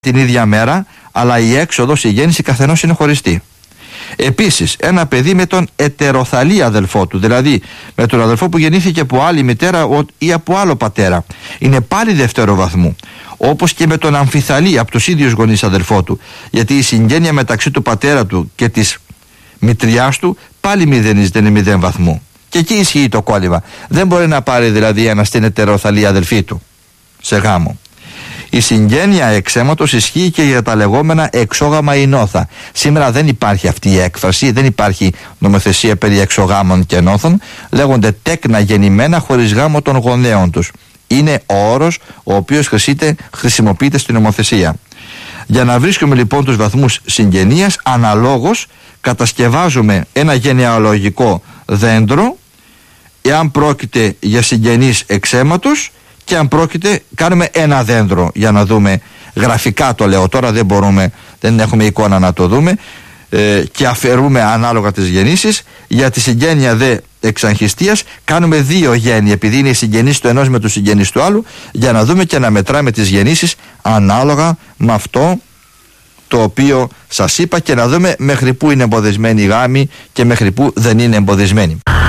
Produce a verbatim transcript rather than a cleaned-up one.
την ίδια μέρα, αλλά η έξοδος, η γέννηση καθενός είναι χωριστή. Επίσης, ένα παιδί με τον ετεροθαλή αδελφό του, δηλαδή με τον αδελφό που γεννήθηκε από άλλη μητέρα ή από άλλο πατέρα, είναι πάλι δεύτερο βαθμού. Όπως και με τον αμφιθαλή από τους ίδιους γονείς αδελφό του, γιατί η συγγένεια μεταξύ του πατέρα του και της μητριάς του πάλι μηδενίζεται, είναι μηδέν βαθμού. Και εκεί ισχύει το κόλλημα. Δεν μπορεί να πάρει δηλαδή ένας την ετεροθαλή αδελφή του σε γάμο. Η συγγένεια εξαίματος ισχύει και για τα λεγόμενα εξόγαμα ηνόθα. Σήμερα δεν υπάρχει αυτή η έκφραση, δεν υπάρχει νομοθεσία περί εξωγάμων και ενόθων. Λέγονται τέκνα γεννημένα χωρίς γάμο των γονέων τους. Είναι ο όρος ο οποίος χρησιμοποιείται στην νομοθεσία. Για να βρίσκουμε λοιπόν τους βαθμούς συγγενείας, αναλόγως κατασκευάζουμε ένα γενεαλογικό δέντρο, εάν πρόκειται για συγγενείς εξαίματος, και αν πρόκειται, κάνουμε ένα δέντρο για να δούμε, γραφικά το λέω τώρα, δεν μπορούμε, δεν έχουμε εικόνα να το δούμε, ε, και αφαιρούμε ανάλογα τις γεννήσεις. Για τη συγγένεια δε εξαγχιστίας κάνουμε δύο γέννη, επειδή είναι οι συγγενείς του ενός με τους συγγενείς του άλλου, για να δούμε και να μετράμε τις γεννήσεις ανάλογα με αυτό το οποίο σας είπα, και να δούμε μέχρι που είναι εμποδισμένοι οι γάμοι και μέχρι που δεν είναι εμποδισμένοι.